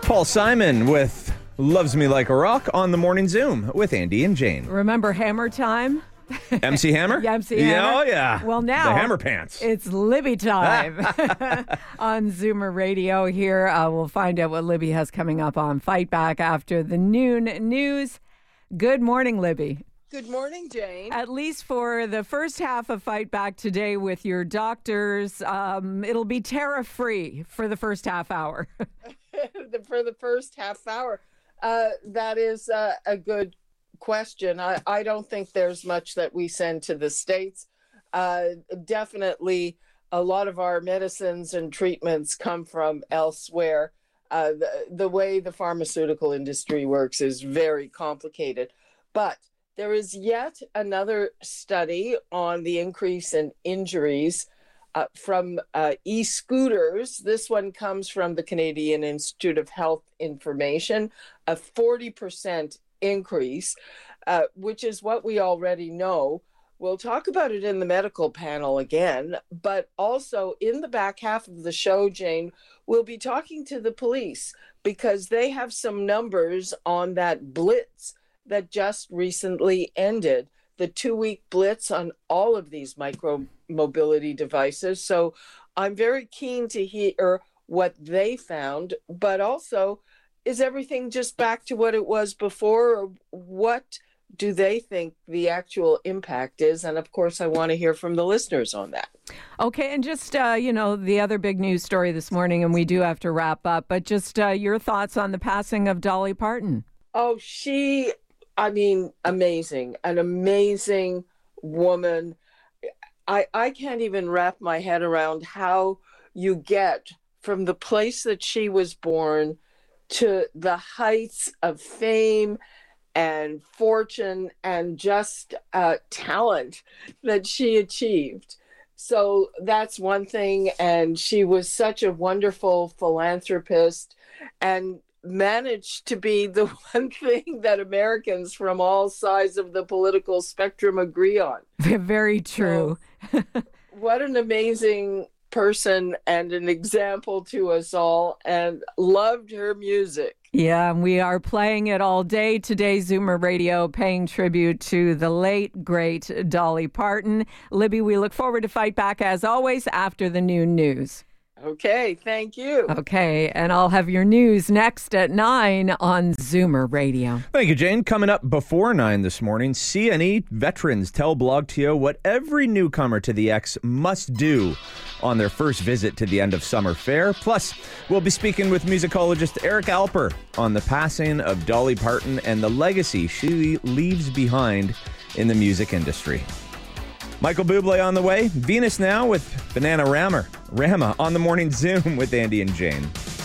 Paul Simon with Loves Me Like a Rock on the Morning Zoom with Andy and Jane. Remember Hammer Time? MC Hammer? Yeah, MC Hammer. Oh, yeah. Well, now the Hammer Pants. It's Libby time on Zoomer Radio here. We'll find out what Libby has coming up on Fight Back after the noon news. Good morning, Libby. Good morning, Jane. At least for the first half of Fight Back today with your doctors, it'll be tariff-free for the first half hour. For the first half hour. That is a good question. I don't think there's much that we send to the States. Definitely a lot of our medicines and treatments come from elsewhere. The way the pharmaceutical industry works is very complicated. But there is yet another study on the increase in injuries from e-scooters. This one comes from the Canadian Institute of Health Information, a 40% increase, which is what we already know. We'll talk about it in the medical panel again, but also in the back half of the show, Jane, we'll be talking to the police because they have some numbers on that blitz that just recently ended, the 2-week blitz on all of these micro-mobility devices. So I'm very keen to hear what they found, but also, is everything just back to what it was before? Or what do they think the actual impact is? And of course, I want to hear from the listeners on that. Okay, and just, the other big news story this morning, and we do have to wrap up, but just your thoughts on the passing of Dolly Parton. Oh, amazing, an amazing woman. I can't even wrap my head around how you get from the place that she was born to the heights of fame and fortune and just talent that she achieved. So that's one thing. And she was such a wonderful philanthropist and managed to be the one thing that Americans from all sides of the political spectrum agree on. Very true. So, what an amazing person and an example to us all, and loved her music. Yeah, and we are playing it all day today, Zoomer Radio, paying tribute to the late, great Dolly Parton. Libby, we look forward to Fight Back, as always, after the noon news. Okay, thank you. Okay, and I'll have your news next at 9 on Zoomer Radio. Thank you, Jane. Coming up before 9 this morning, CNE veterans tell Blog TO what every newcomer to the X must do on their first visit to the end of summer fair. Plus, we'll be speaking with musicologist Eric Alper on the passing of Dolly Parton and the legacy she leaves behind in the music industry. Michael Bublé on the way. Venus Now with Banana Rama on the Morning Zoom with Andy and Jane.